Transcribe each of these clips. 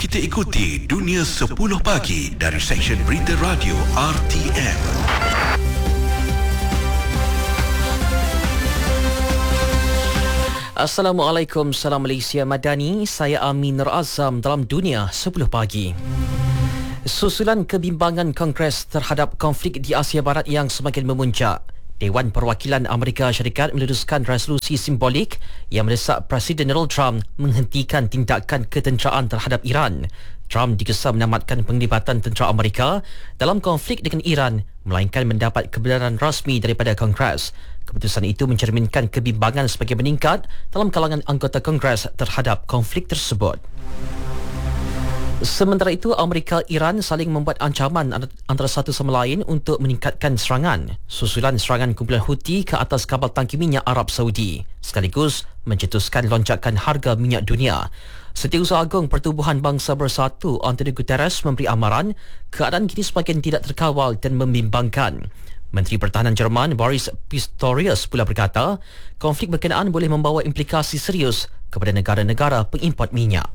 kita ikuti Dunia 10 Pagi dari seksyen Berita Radio RTM. Assalamualaikum, salam Malaysia Madani. Saya Amin Nur Azam dalam Dunia 10 Pagi. Susulan kebimbangan Kongres terhadap konflik di Asia Barat yang semakin memuncak, Dewan Perwakilan Amerika Syarikat meneruskan resolusi simbolik yang mendesak Presiden Donald Trump menghentikan tindakan ketenteraan terhadap Iran. Trump dikesal menamatkan penglibatan tentera Amerika dalam konflik dengan Iran, melainkan mendapat kebenaran rasmi daripada Kongres. Keputusan itu mencerminkan kebimbangan semakin meningkat dalam kalangan anggota Kongres terhadap konflik tersebut. Sementara itu, Amerika-Iran saling membuat ancaman antara satu sama lain untuk meningkatkan serangan susulan serangan kumpulan Houthi ke atas kapal tangki minyak Arab Saudi, sekaligus mencetuskan lonjakan harga minyak dunia. Setiausaha Agung Pertubuhan Bangsa Bersatu Antonio Guterres memberi amaran keadaan kini semakin tidak terkawal dan membimbangkan. Menteri Pertahanan Jerman Boris Pistorius pula berkata, konflik berkenaan boleh membawa implikasi serius kepada negara-negara pengimport minyak.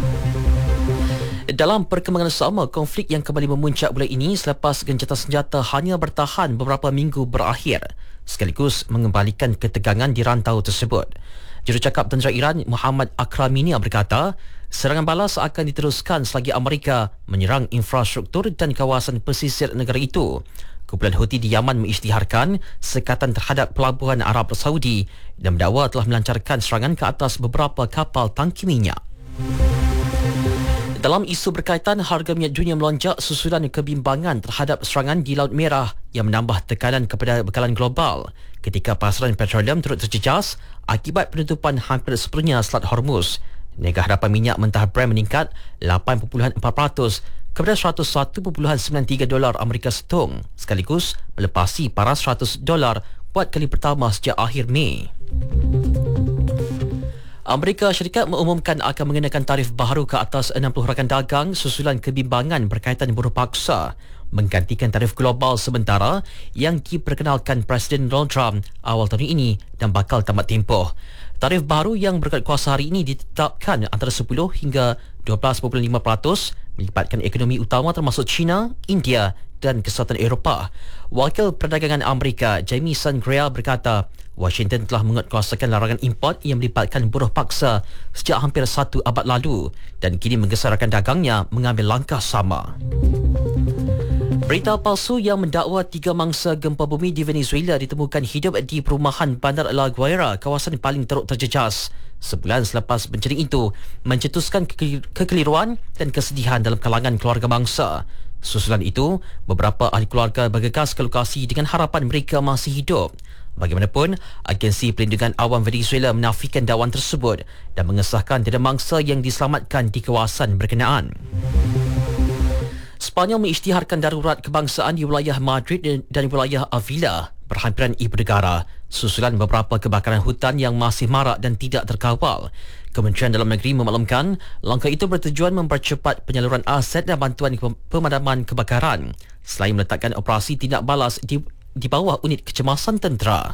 Dalam perkembangan sama, konflik yang kembali memuncak bulan ini selepas gencatan senjata hanya bertahan beberapa minggu berakhir, sekaligus mengembalikan ketegangan di rantau tersebut. Jurucakap Tentera Iran Muhammad Akramini berkata, serangan balas akan diteruskan selagi Amerika menyerang infrastruktur dan kawasan pesisir negara itu. Kumpulan Houthi di Yaman mengisytiharkan sekatan terhadap pelabuhan Arab Saudi dan mendakwa telah melancarkan serangan ke atas beberapa kapal tangki minyak. Dalam isu berkaitan harga minyak dunia melonjak susulan kebimbangan terhadap serangan di Laut Merah yang menambah tekanan kepada bekalan global ketika pasaran petroleum turut terjejas akibat penutupan hampir sepenuhnya Selat Hormuz. Nega hadapan minyak mentah Brent meningkat 8.4% kepada $101.93 Amerika Setung, sekaligus melepasi paras $100 buat kali pertama sejak akhir Mei. Amerika Syarikat mengumumkan akan mengenakan tarif baharu ke atas 60 rakan dagang susulan kebimbangan berkaitan buruh paksa, menggantikan tarif global sementara yang diperkenalkan Presiden Donald Trump awal tahun ini dan bakal tamat tempoh. Tarif baru yang berkat kuasa hari ini ditetapkan antara 10 hingga 12.5%, melibatkan ekonomi utama termasuk China, India dan Kesatuan Eropah. Wakil Perdagangan Amerika Jamie Sangria berkata, Washington telah menguatkuasakan larangan import yang melibatkan buruh paksa sejak hampir 1 abad lalu dan kini menggesarkan dagangnya mengambil langkah sama. Berita palsu yang mendakwa 3 mangsa gempa bumi di Venezuela ditemukan hidup di perumahan Bandar La Guaira, kawasan paling teruk terjejas. Sebulan selepas bencana itu mencetuskan kekeliruan dan kesedihan dalam kalangan keluarga bangsa. Susulan itu, beberapa ahli keluarga bergegas ke lokasi dengan harapan mereka masih hidup. Bagaimanapun, Agensi Perlindungan Awam Venezuela menafikan dakwaan tersebut dan mengesahkan tiada mangsa yang diselamatkan di kawasan berkenaan. Sepanyol mengisytiharkan darurat kebangsaan di wilayah Madrid dan wilayah Avila, berhampiran ibu negara, susulan beberapa kebakaran hutan yang masih marak dan tidak terkawal. Kementerian Dalam Negeri memaklumkan langkah itu bertujuan mempercepat penyaluran aset dan bantuan pemadaman kebakaran selain meletakkan operasi tindak balas di bawah unit kecemasan tentera.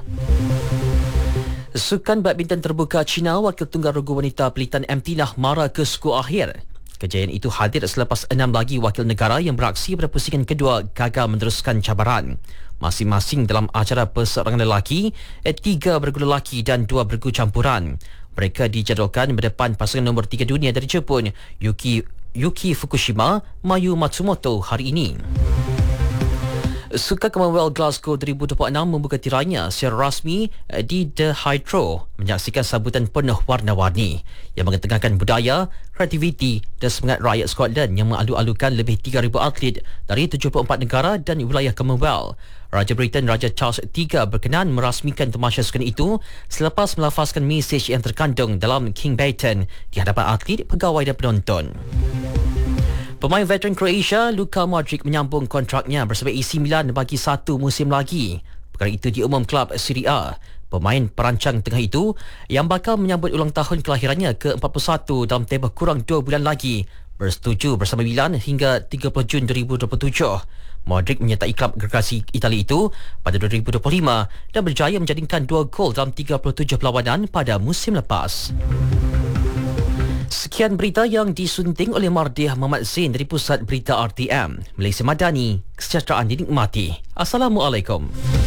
Sukan badminton terbuka China, wakil tunggal regu wanita pelitan MT mara ke skor akhir. Kejayaan itu hadir selepas 6 lagi wakil negara yang beraksi pada pusingan kedua gagal meneruskan cabaran. Masing-masing dalam acara perseorangan lelaki, 3 bergu lelaki dan 2 bergu campuran. Mereka dijadualkan berdepan pasangan nombor 3 dunia dari Jepun, Yuki Fukushima, Mayu Matsumoto hari ini. Sukan Commonwealth Glasgow 2026 membuka tirainya secara rasmi di The Hydro, menyaksikan sambutan penuh warna-warni yang mengetengahkan budaya, kreativiti dan semangat rakyat Scotland yang mengalu-alukan lebih 3,000 atlet dari 74 negara dan wilayah Commonwealth. Raja Britain Raja Charles III berkenan merasmikan tamasya sukan itu selepas melafazkan mesej yang terkandung dalam King Baton di hadapan atlet, pegawai dan penonton. Pemain veteran Croatia Luka Modric menyambung kontraknya bersama AC Milan bagi 1 musim lagi. Perkara itu diumum klub Serie A. Pemain perancang tengah itu yang bakal menyambut ulang tahun kelahirannya ke-41 dalam tempoh kurang 2 bulan lagi bersetuju bersama Milan hingga 30 Jun 2027. Modric menyertai klub gergasi Itali itu pada 2025 dan berjaya menjadikan 2 gol dalam 37 perlawanan pada musim lepas. Sekian berita yang disunting oleh Mardiah Muhammad Zain dari Pusat Berita RTM. Malaysia Madani, kesejahteraan dinikmati. Assalamualaikum.